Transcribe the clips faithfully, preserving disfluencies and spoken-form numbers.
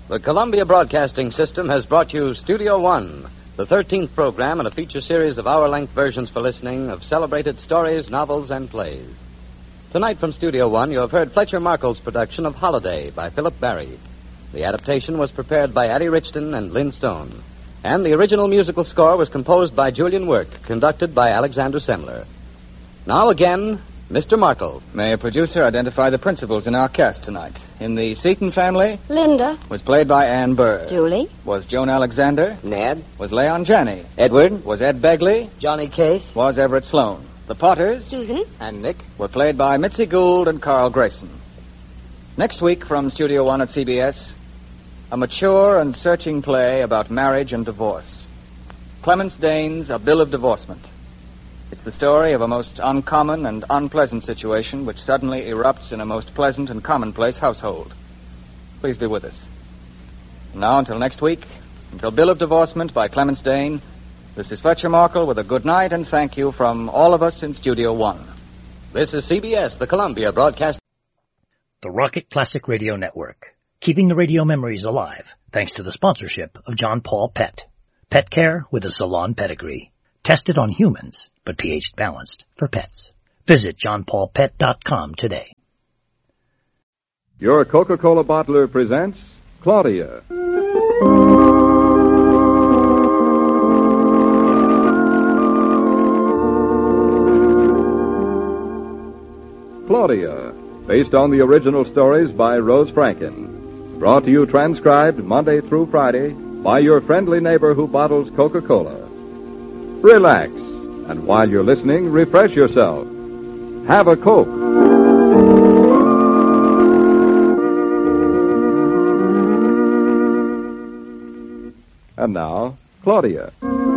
The Columbia Broadcasting System has brought you Studio One, the thirteenth program in a feature series of hour-length versions for listening of celebrated stories, novels, and plays. Tonight from Studio One, you have heard Fletcher Markle's production of Holiday by Philip Barry. The adaptation was prepared by Addie Richton and Lynn Stone. And the original musical score was composed by Julian Work, conducted by Alexander Semler. Now again, Mister Markle. May a producer identify the principals in our cast tonight? In the Seaton family, Linda. Was played by Ann Burr. Julie. Was Joan Alexander. Ned. Was Leon Janney. Edward. Was Ed Begley. Johnny Case. Was Everett Sloan. The Potters. Susan. And Nick. Were played by Mitzi Gould and Carl Grayson. Next week from Studio One at C B S, a mature and searching play about marriage and divorce. Clemence Dane's A Bill of Divorcement. It's the story of a most uncommon and unpleasant situation which suddenly erupts in a most pleasant and commonplace household. Please be with us. Now, until next week, until Bill of Divorcement by Clemence Dane, this is Fletcher Markle with a good night and thank you from all of us in Studio One. This is C B S, the Columbia Broadcasting. The Rocket Classic Radio Network, keeping the radio memories alive thanks to the sponsorship of John Paul Pet. Pet care with a salon pedigree. Tested on humans, but pH balanced for pets. Visit john paul pet dot com today. Your Coca-Cola bottler presents Claudia. Claudia, based on the original stories by Rose Franken. Brought to you transcribed Monday through Friday by your friendly neighbor who bottles Coca-Cola. Relax, and while you're listening, refresh yourself. Have a Coke. And now, Claudia.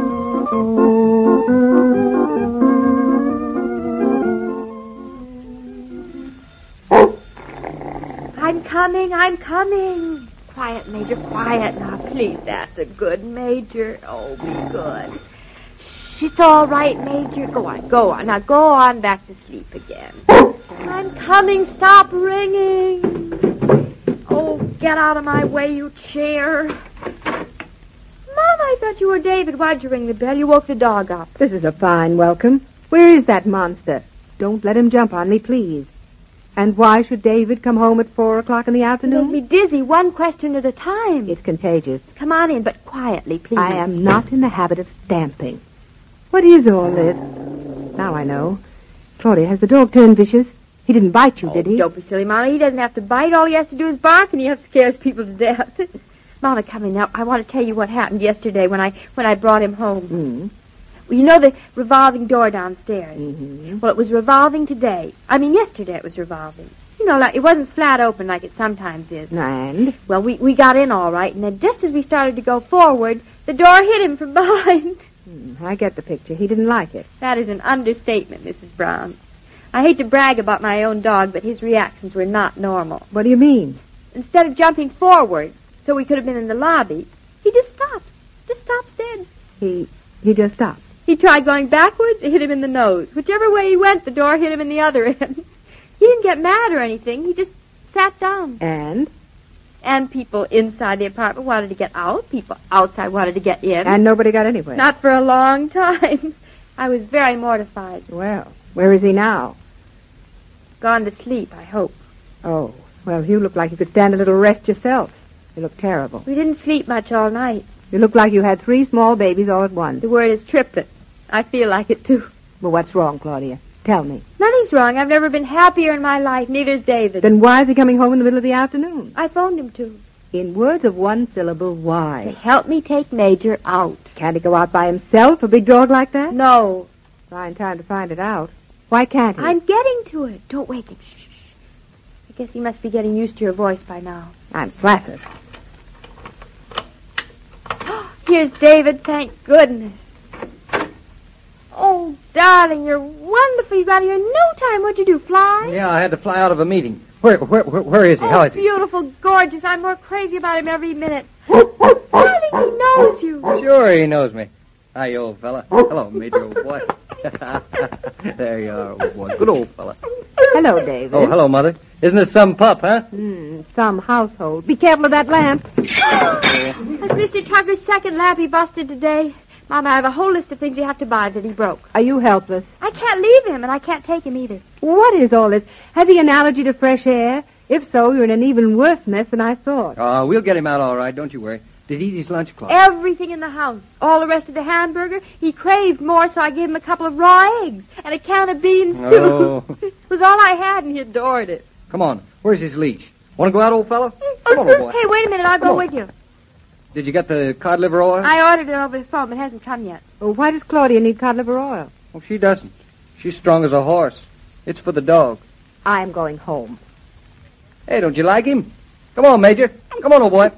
I'm coming, I'm coming. Quiet, Major, quiet now, please. That's a good Major. Oh, be good. It's all right, Major. Go on, go on. Now go on back to sleep again. I'm coming. Stop ringing. Oh, get out of my way, you chair. Mom, I thought you were David. Why'd you ring the bell? You woke the dog up. This is a fine welcome. Where is that monster? Don't let him jump on me, please. And why should David come home at four o'clock in the afternoon? Make me dizzy, one question at a time. It's contagious. Come on in, but quietly, please. I am not in the habit of stamping. What is all this? Now I know. Claudia, has the dog turned vicious? He didn't bite you, oh, did he? Don't be silly, Mama. He doesn't have to bite. All he has to do is bark, and he scares people to death. Mama, come in now. I want to tell you what happened yesterday when I when I brought him home. Mm-hmm. Well, you know the revolving door downstairs? Mm-hmm. Well, it was revolving today. I mean, yesterday it was revolving. You know, like it wasn't flat open like it sometimes is. And? Well, we, we got in all right, and then just as we started to go forward, the door hit him from behind. Mm, I get the picture. He didn't like it. That is an understatement, Missus Brown. I hate to brag about my own dog, but his reactions were not normal. What do you mean? Instead of jumping forward, so we could have been in the lobby, he just stops. Just stops dead. He he just stopped. He tried going backwards, it hit him in the nose. Whichever way he went, the door hit him in the other end. He didn't get mad or anything. He just sat down. And? And people inside the apartment wanted to get out. People outside wanted to get in. And nobody got anywhere. Not for a long time. I was very mortified. Well, where is he now? Gone to sleep, I hope. Oh, well, you look like you could stand a little rest yourself. You look terrible. We didn't sleep much all night. You look like you had three small babies all at once. The word is triplets. I feel like it, too. Well, what's wrong, Claudia? Tell me. Nothing's wrong. I've never been happier in my life. Neither's David. Then why is he coming home in the middle of the afternoon? I phoned him to. In words of one syllable, why? To help me take Major out. Can't he go out by himself, a big dog like that? No. Fine time to find it out. Why can't he? I'm getting to it. Don't wake him. Shh. I guess he must be getting used to your voice by now. I'm flattered. Here's David, thank goodness. Oh, darling, you're wonderful. You got here in no time. What'd you do, fly? Yeah, I had to fly out of a meeting. Where where, where, where is he? Oh, How is he? beautiful, gorgeous. I'm more crazy about him every minute. Darling, he knows you. Sure he knows me. Hi, you old fella. Hello, Major, old boy. There you are, old boy. Good old fella. Hello, David. Oh, hello, Mother. Isn't this some pup, huh? Hmm, some household. Be careful of that lamp. That's Mister Tugger's second lamp he busted today. Mama, I have a whole list of things you have to buy that he broke. Are you helpless? I can't leave him, and I can't take him either. What is all this? Has he an allergy to fresh air? If so, you're in an even worse mess than I thought. Oh, we'll get him out all right, don't you worry. Did he eat his lunch, Claudia? Everything in the house. All the rest of the hamburger. He craved more, so I gave him a couple of raw eggs and a can of beans, too. Oh. It was all I had, and he adored it. Come on. Where's his leash? Want to go out, old fella? Come on, old boy. Hey, wait a minute. I'll Come go on. with you. Did you get the cod liver oil? I ordered it over the phone, but it hasn't come yet. Well, why does Claudia need cod liver oil? Oh, she doesn't. She's strong as a horse. It's for the dog. I'm going home. Hey, don't you like him? Come on, Major. Come on, old boy.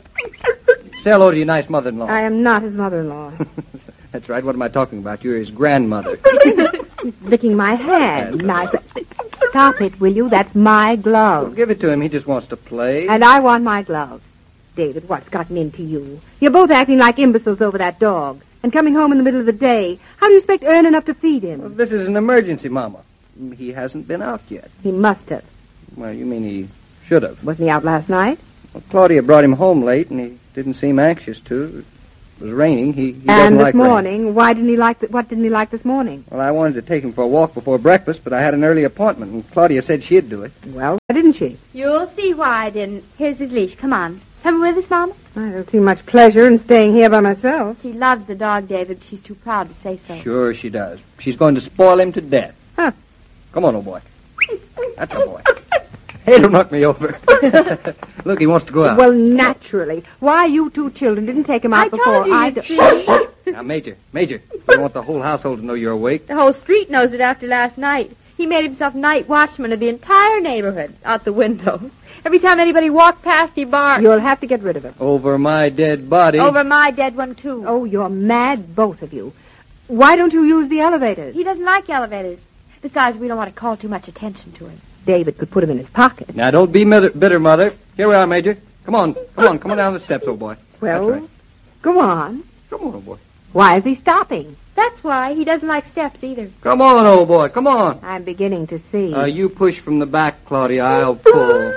Say hello to your nice mother-in-law. I am not his mother-in-law. That's right. What am I talking about? You're his grandmother. He's licking my hand. Nice. Stop it, will you? That's my Well, glove. give it to him. He just wants to play. And I want my glove. David, what's gotten into you? You're both acting like imbeciles over that dog. And coming home in the middle of the day. How do you expect to earn enough to feed him? Well, this is an emergency, Mama. He hasn't been out yet. He must have. Well, you mean he should have. Wasn't he out last night? Well, Claudia brought him home late, and he didn't seem anxious to. It was raining. He, he doesn't And this like rain. morning, why didn't he like? The, what didn't he like this morning? Well, I wanted to take him for a walk before breakfast, but I had an early appointment, and Claudia said she'd do it. Well, why didn't she? You'll see why I didn't. Here's his leash. Come on. Come with us, Mama. I don't see much pleasure in staying here by myself. She loves the dog, David, but she's too proud to say so. Sure she does. She's going to spoil him to death. Huh. Come on, old boy. That's a boy. Hey, don't knock me over. Look, he wants to go out. Well, naturally. Why you two children didn't take him out I before told you I... you'd d- see. Now, Major, Major, you don't want the whole household to know you're awake. The whole street knows it after last night. He made himself night watchman of the entire neighborhood out the window. Every time anybody walked past, he barked. You'll have to get rid of him. Over my dead body. Over my dead one, too. Oh, you're mad, both of you. Why don't you use the elevators? He doesn't like elevators. Besides, we don't want to call too much attention to him. David could put him in his pocket. Now, don't be bitter, bitter, Mother. Here we are, Major. Come on, come on, come on down the steps, old boy. Well, That's right. go on. Come on, old boy. Why is he stopping? That's why. He doesn't like steps either. Come on, old boy, come on. I'm beginning to see. Uh, you push from the back, Claudia. I'll pull.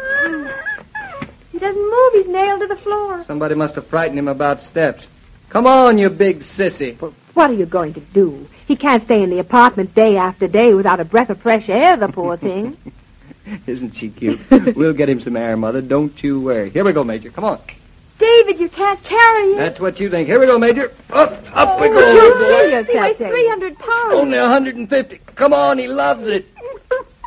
He doesn't move. He's nailed to the floor. Somebody must have frightened him about steps. Come on, you big sissy. But what are you going to do? He can't stay in the apartment day after day without a breath of fresh air, the poor thing. Isn't she cute? We'll get him some air, Mother. Don't you worry. Here we go, Major. Come on. David, you can't carry him. That's what you think. Here we go, Major. Up, up we Oh, go, you old boy. serious, He weighs Patsy? three hundred pounds. Only one hundred fifty. Come on, he loves it.